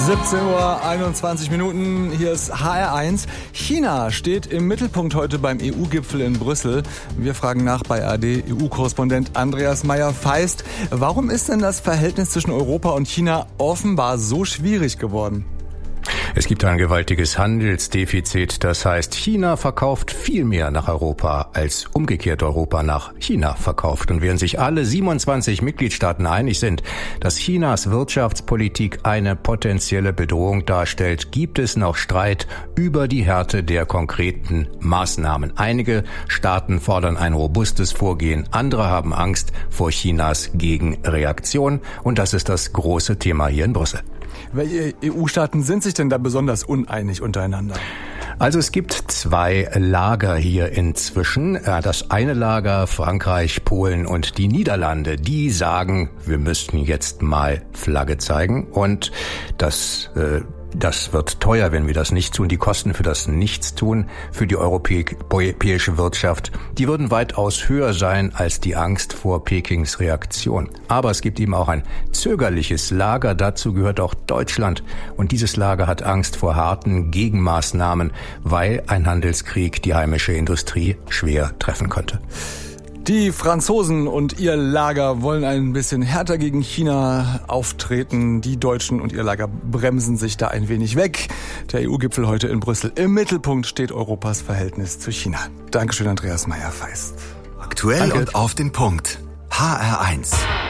17:21 Uhr, hier ist HR1. China steht im Mittelpunkt heute beim EU-Gipfel in Brüssel. Wir fragen nach bei ARD-EU-Korrespondent Andreas Meyer-Feist. Warum ist denn das Verhältnis zwischen Europa und China offenbar so schwierig geworden? Es gibt ein gewaltiges Handelsdefizit. Das heißt, China verkauft viel mehr nach Europa, als umgekehrt Europa nach China verkauft. Und während sich alle 27 Mitgliedstaaten einig sind, dass Chinas Wirtschaftspolitik eine potenzielle Bedrohung darstellt, gibt es noch Streit über die Härte der konkreten Maßnahmen. Einige Staaten fordern ein robustes Vorgehen, andere haben Angst vor Chinas Gegenreaktion. Und das ist das große Thema hier in Brüssel. Welche EU-Staaten sind sich denn da besonders uneinig untereinander? Also es gibt zwei Lager hier inzwischen. Das eine Lager, Frankreich, Polen und die Niederlande, die sagen, wir müssten jetzt mal Flagge zeigen. Und das wird teuer, wenn wir das nicht tun. Die Kosten für das Nichtstun für die europäische Wirtschaft, die würden weitaus höher sein als die Angst vor Pekings Reaktion. Aber es gibt eben auch ein zögerliches Lager. Dazu gehört auch Deutschland. Und dieses Lager hat Angst vor harten Gegenmaßnahmen, weil ein Handelskrieg die heimische Industrie schwer treffen könnte. Die Franzosen und ihr Lager wollen ein bisschen härter gegen China auftreten. Die Deutschen und ihr Lager bremsen sich da ein wenig weg. Der EU-Gipfel heute in Brüssel. Im Mittelpunkt steht Europas Verhältnis zu China. Dankeschön, Andreas Meyer-Feist. Aktuell und auf den Punkt. HR1.